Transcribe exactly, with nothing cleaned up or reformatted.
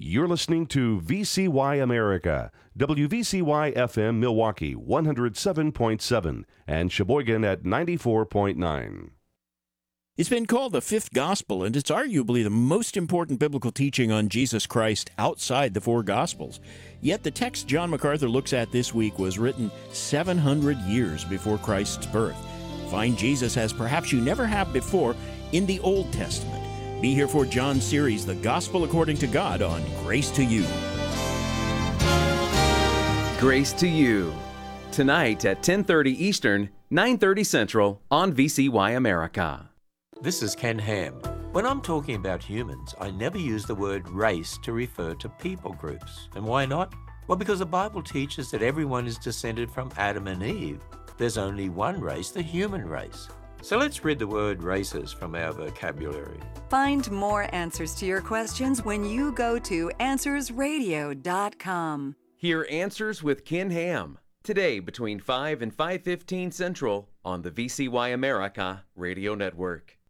You're listening to V C Y America, W V C Y F M Milwaukee one oh seven point seven and Sheboygan at ninety-four point nine. It's been called the fifth gospel, and it's arguably the most important biblical teaching on Jesus Christ outside the four gospels. Yet the text John MacArthur looks at this week was written seven hundred years before Christ's birth. Find Jesus as perhaps you never have before in the Old Testament. Be here for John's series, The Gospel According to God, on Grace to You. Grace to You. Tonight at ten thirty Eastern, nine thirty Central on V C Y America. This is Ken Ham. When I'm talking about humans, I never use the word race to refer to people groups. And why not? Well, because the Bible teaches that everyone is descended from Adam and Eve. There's only one race, the human race. So let's rid the word races from our vocabulary. Find more answers to your questions when you go to answers radio dot com. Hear Answers with Ken Ham today between five and five fifteen Central on the V C Y America Radio Network.